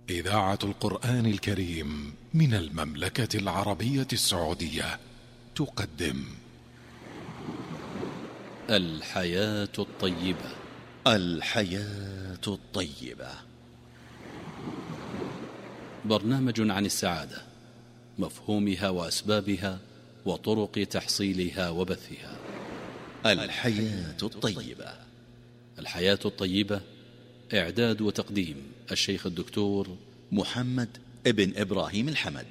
إذاعة القرآن الكريم من المملكة العربية السعودية تقدم الحياة الطيبة. الحياة الطيبة، برنامج عن السعادة، مفهومها وأسبابها وطرق تحصيلها وبثها. الحياة الطيبة. الحياة الطيبة، إعداد وتقديم الشيخ الدكتور محمد ابن إبراهيم الحمد،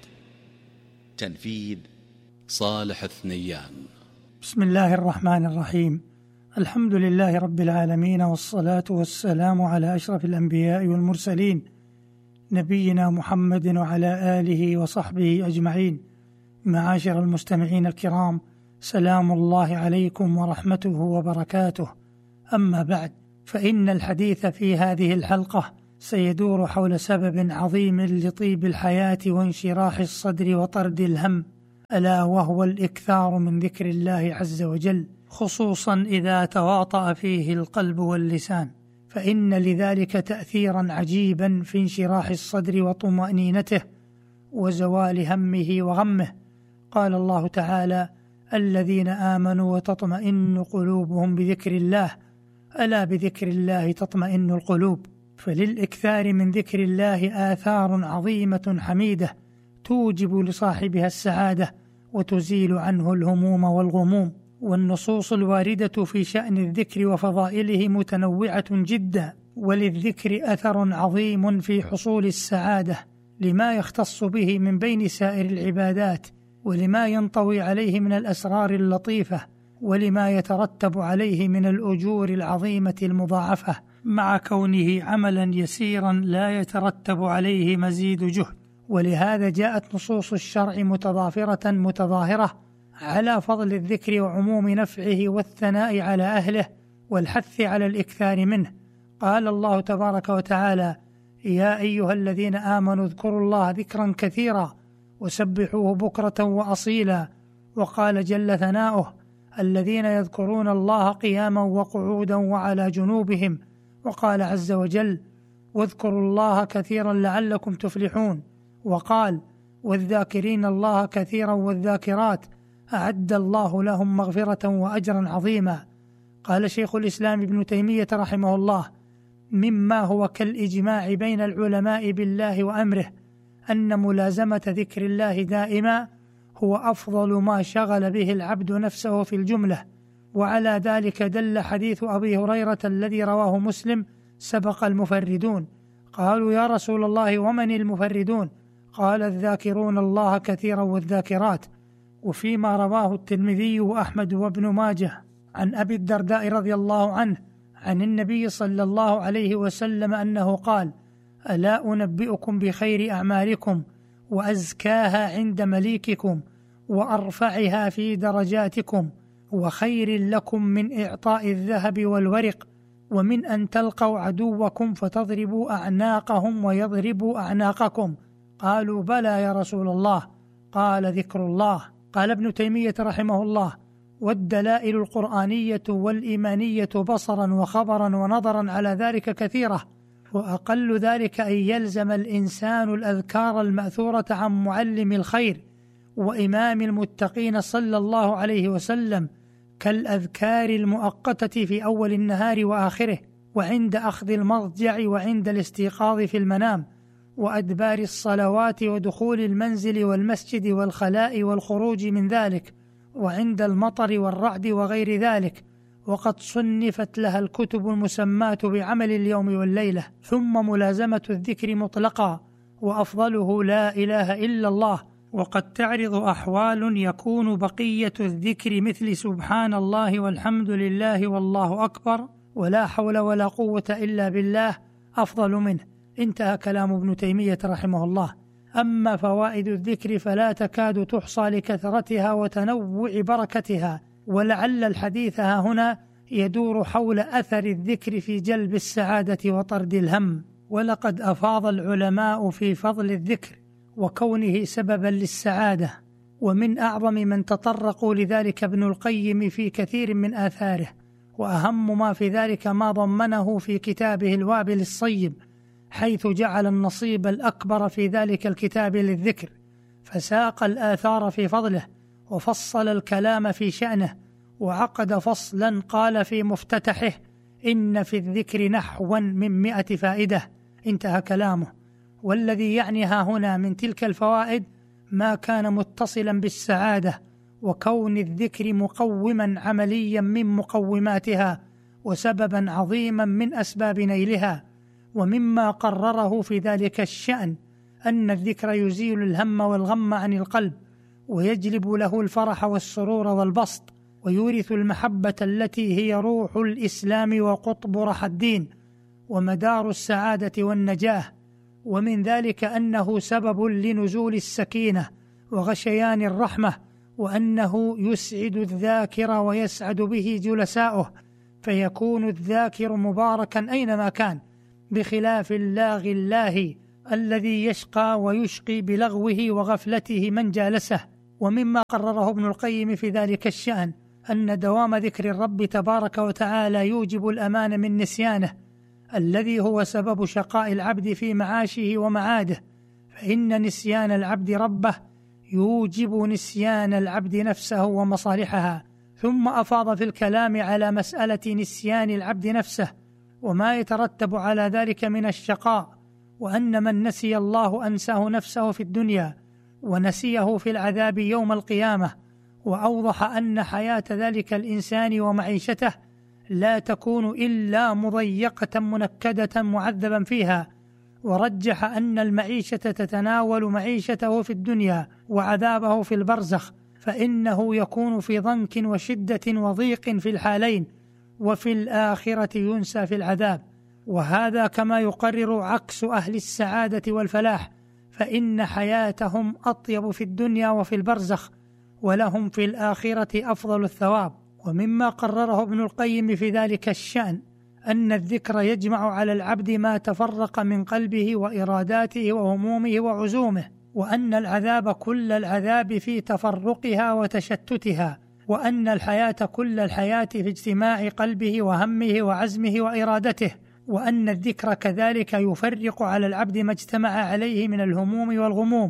تنفيذ صالح الثنيان. بسم الله الرحمن الرحيم. الحمد لله رب العالمين، والصلاة والسلام على أشرف الأنبياء والمرسلين، نبينا محمد وعلى آله وصحبه أجمعين. معاشر المستمعين الكرام، سلام الله عليكم ورحمته وبركاته. أما بعد، فإن الحديث في هذه الحلقة سيدور حول سبب عظيم لطيب الحياة وانشراح الصدر وطرد الهم، ألا وهو الإكثار من ذكر الله عز وجل، خصوصا إذا تواطأ فيه القلب واللسان، فإن لذلك تأثيرا عجيبا في انشراح الصدر وطمأنينته وزوال همه وغمه. قال الله تعالى: الذين آمنوا وتطمئن قلوبهم بذكر الله، ألا بذكر الله تطمئن القلوب. فللإكثار من ذكر الله آثار عظيمة حميدة توجب لصاحبها السعادة وتزيل عنه الهموم والغموم. والنصوص الواردة في شأن الذكر وفضائله متنوعة جدا، وللذكر أثر عظيم في حصول السعادة لما يختص به من بين سائر العبادات، ولما ينطوي عليه من الأسرار اللطيفة، ولما يترتب عليه من الأجور العظيمة المضاعفة، مع كونه عملا يسيرا لا يترتب عليه مزيد جهد. ولهذا جاءت نصوص الشرع متضافرة متظاهرة على فضل الذكر وعموم نفعه والثناء على أهله والحث على الإكثار منه. قال الله تبارك وتعالى: يا أيها الذين آمنوا اذكروا الله ذكرا كثيرا وسبحوه بكرة وأصيلا. وقال جل ثناؤه: الذين يذكرون الله قياما وقعودا وعلى جنوبهم. وقال عز وجل: واذكروا الله كثيرا لعلكم تفلحون. وقال: والذاكرين الله كثيرا والذاكرات أعد الله لهم مغفرة وأجرا عظيما. قال شيخ الإسلام ابن تيمية رحمه الله: مما هو كالإجماع بين العلماء بالله وأمره أن ملازمة ذكر الله دائما هو أفضل ما شغل به العبد نفسه في الجملة. وعلى ذلك دل حديث أبي هريرة الذي رواه مسلم: سبق المفردون. قالوا: يا رسول الله، ومن المفردون؟ قال: الذاكرون الله كثيرا والذاكرات. وفيما رواه الترمذي وأحمد وابن ماجه عن أبي الدرداء رضي الله عنه عن النبي صلى الله عليه وسلم أنه قال: ألا أنبئكم بخير أعمالكم وأزكاها عند مليككم وأرفعها في درجاتكم وخير لكم من إعطاء الذهب والورق ومن أن تلقوا عدوكم فتضربوا أعناقهم ويضربوا أعناقكم؟ قالوا: بلى يا رسول الله. قال: ذكر الله. قال ابن تيمية رحمه الله: والدلائل القرآنية والإيمانية بصرا وخبرا ونظرا على ذلك كثيرة، وأقل ذلك أن يلزم الإنسان الأذكار المأثورة عن معلم الخير وإمام المتقين صلى الله عليه وسلم، كالأذكار المؤقتة في أول النهار وآخره، وعند أخذ المضجع، وعند الاستيقاظ في المنام، وأدبار الصلوات، ودخول المنزل والمسجد والخلاء والخروج من ذلك، وعند المطر والرعد وغير ذلك. وقد صنفت لها الكتب المسماة بعمل اليوم والليلة. ثم ملازمة الذكر مطلقا، وأفضله لا إله إلا الله. وقد تعرض أحوال يكون بقية الذكر مثل سبحان الله والحمد لله والله أكبر ولا حول ولا قوة إلا بالله أفضل منه. انتهى كلام ابن تيمية رحمه الله. أما فوائد الذكر فلا تكاد تحصى لكثرتها وتنوع بركتها، ولعل الحديث ها هنا يدور حول أثر الذكر في جلب السعادة وطرد الهم. ولقد أفاض العلماء في فضل الذكر وكونه سببا للسعادة، ومن أعظم من تطرقوا لذلك ابن القيم في كثير من آثاره. وأهم ما في ذلك ما ضمنه في كتابه الوابل الصيب، حيث جعل النصيب الأكبر في ذلك الكتاب للذكر، فساق الآثار في فضله، وفصل الكلام في شأنه، وعقد فصلا قال في مفتتحه: إن في الذكر نحوا من 100 فائدة. انتهى كلامه. والذي يعني ها هنا من تلك الفوائد ما كان متصلا بالسعادة، وكون الذكر مقوما عمليا من مقوماتها، وسببا عظيما من أسباب نيلها. ومما قرره في ذلك الشأن أن الذكر يزيل الهم والغم عن القلب، ويجلب له الفرح والسرور والبسط، ويورث المحبة التي هي روح الإسلام وقطب رحى الدين ومدار السعادة والنجاة. ومن ذلك أنه سبب لنزول السكينة وغشيان الرحمة، وأنه يسعد الذاكر ويسعد به جلساؤه، فيكون الذاكر مباركا أينما كان، بخلاف اللاغي اللاهي الذي يشقى ويشقي بلغوه وغفلته من جالسه. ومما قرره ابن القيم في ذلك الشأن أن دوام ذكر الرب تبارك وتعالى يوجب الأمان من نسيانه، الذي هو سبب شقاء العبد في معاشه ومعاده، فإن نسيان العبد ربه يوجب نسيان العبد نفسه ومصالحها. ثم أفاض في الكلام على مسألة نسيان العبد نفسه وما يترتب على ذلك من الشقاء، وأن من نسي الله أنساه نفسه في الدنيا ونسيه في العذاب يوم القيامة. وأوضح أن حياة ذلك الإنسان ومعيشته لا تكون إلا مضيقة منكدة معذبا فيها، ورجح أن المعيشة تتناول معيشته في الدنيا وعذابه في البرزخ، فإنه يكون في ضنك وشدة وضيق في الحالين، وفي الآخرة ينسى في العذاب. وهذا كما يقرر عكس أهل السعادة والفلاح، فإن حياتهم أطيب في الدنيا وفي البرزخ، ولهم في الآخرة أفضل الثواب. ومما قرره ابن القيم في ذلك الشأن أن الذكر يجمع على العبد ما تفرق من قلبه وإراداته وهمومه وعزومه، وأن العذاب كل العذاب في تفرقها وتشتتها، وأن الحياة كل الحياة في اجتماع قلبه وهمه وعزمه وإرادته، وأن الذكر كذلك يفرق على العبد ما اجتمع عليه من الهموم والغموم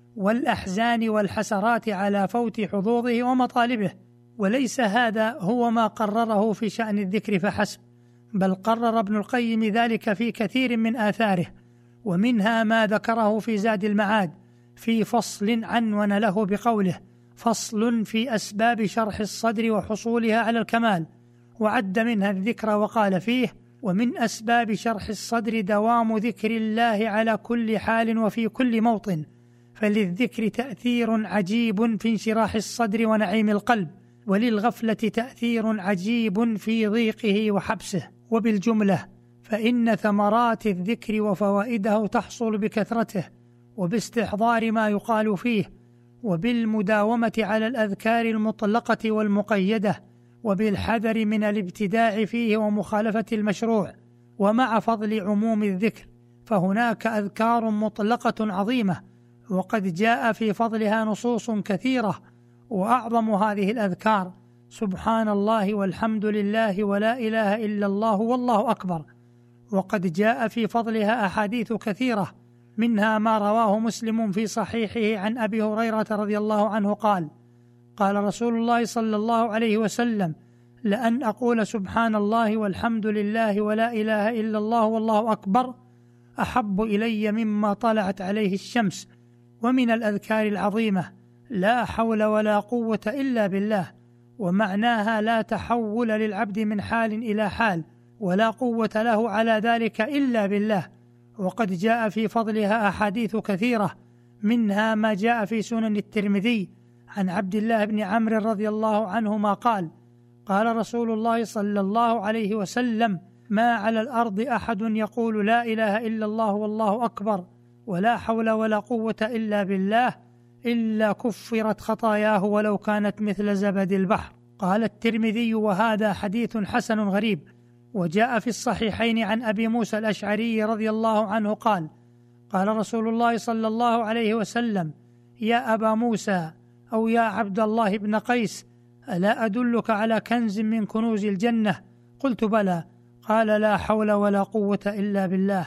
والأحزان والحسرات على فوت حظوظه ومطالبه. وليس هذا هو ما قرره في شأن الذكر فحسب، بل قرر ابن القيم ذلك في كثير من آثاره، ومنها ما ذكره في زاد المعاد في فصل عنون له بقوله: فصل في أسباب شرح الصدر وحصولها على الكمال، وعد منها الذكر وقال فيه: ومن أسباب شرح الصدر دوام ذكر الله على كل حال وفي كل موطن، فللذكر تأثير عجيب في انشراح الصدر ونعيم القلب، وللغفلة تأثير عجيب في ضيقه وحبسه. وبالجملة فإن ثمرات الذكر وفوائده تحصل بكثرته وباستحضار ما يقال فيه، وبالمداومة على الأذكار المطلقة والمقيدة، وبالحذر من الابتداع فيه ومخالفة المشروع. ومع فضل عموم الذكر فهناك أذكار مطلقة عظيمة، وقد جاء في فضلها نصوص كثيرة، وأعظم هذه الأذكار سبحان الله والحمد لله ولا إله إلا الله والله أكبر. وقد جاء في فضلها أحاديث كثيرة، منها ما رواه مسلم في صحيحه عن أبي هريرة رضي الله عنه قال: قال رسول الله صلى الله عليه وسلم: لأن أقول سبحان الله والحمد لله ولا إله إلا الله والله أكبر أحب إلي مما طلعت عليه الشمس. ومن الأذكار العظيمة لا حول ولا قوة إلا بالله، ومعناها لا تحول للعبد من حال إلى حال، ولا قوة له على ذلك إلا بالله. وقد جاء في فضلها أحاديث كثيرة، منها ما جاء في سنن الترمذي عن عبد الله بن عمرو رضي الله عنهما قال: قال رسول الله صلى الله عليه وسلم: ما على الأرض أحد يقول لا إله إلا الله والله أكبر ولا حول ولا قوة إلا بالله إلا كفرت خطاياه ولو كانت مثل زبد البحر. قال الترمذي: وهذا حديث حسن غريب. وجاء في الصحيحين عن أبي موسى الأشعري رضي الله عنه قال: قال رسول الله صلى الله عليه وسلم: يا أبا موسى أو يا عبد الله بن قيس، ألا أدلك على كنز من كنوز الجنة؟ قلت: بلى. قال: لا حول ولا قوة إلا بالله.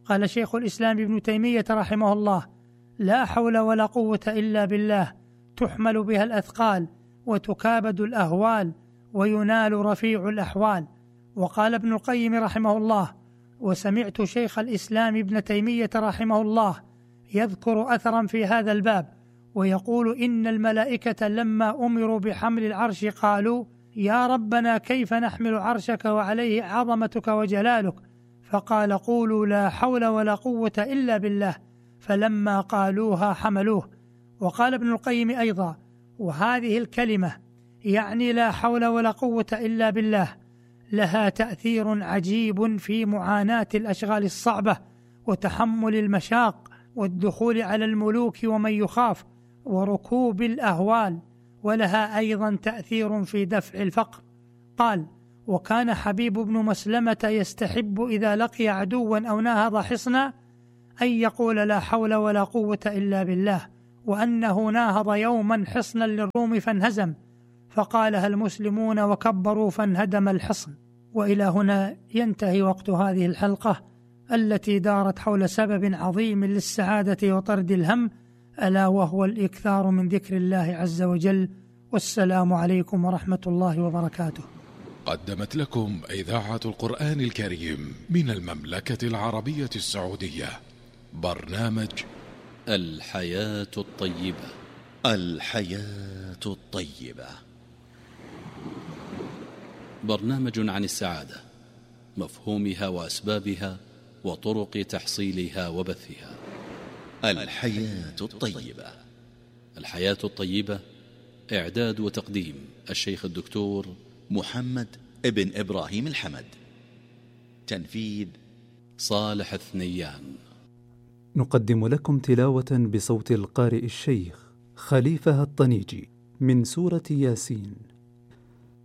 قال شيخ الإسلام ابن تيمية رحمه الله: لا حول ولا قوة إلا بالله، تحمل بها الأثقال وتكابد الأهوال وينال رفيع الأحوال. وقال ابن القيم رحمه الله: وسمعت شيخ الإسلام ابن تيمية رحمه الله يذكر أثرا في هذا الباب ويقول: إن الملائكة لما أمروا بحمل العرش قالوا: يا ربنا كيف نحمل عرشك وعليه عظمتك وجلالك؟ فقال: قولوا لا حول ولا قوة إلا بالله، فلما قالوها حملوه. وقال ابن القيم أيضا: وهذه الكلمة يعني لا حول ولا قوة إلا بالله لها تأثير عجيب في معاناة الأشغال الصعبة وتحمل المشاق والدخول على الملوك ومن يخاف وركوب الأهوال، ولها أيضا تأثير في دفع الفقر. قال: وكان حبيب بن مسلمة يستحب إذا لقي عدوا أو ناهض حصنا أن يقول لا حول ولا قوة إلا بالله، وأنه ناهض يوما حصنا للروم فانهزم، فقالها المسلمون وكبروا فانهدم الحصن. وإلى هنا ينتهي وقت هذه الحلقة التي دارت حول سبب عظيم للسعادة وطرد الهم، ألا وهو الإكثار من ذكر الله عز وجل. والسلام عليكم ورحمة الله وبركاته. قدمت لكم إذاعة القرآن الكريم من المملكة العربية السعودية برنامج الحياة الطيبة. الحياة الطيبة، برنامج عن السعادة، مفهومها وأسبابها وطرق تحصيلها وبثها. الحياة الطيبة. الحياة الطيبة، إعداد وتقديم الشيخ الدكتور محمد ابن إبراهيم الحمد. تنفيذ صالح الثنيان. نقدم لكم تلاوة بصوت القارئ الشيخ خليفة الطنيجي من سورة ياسين.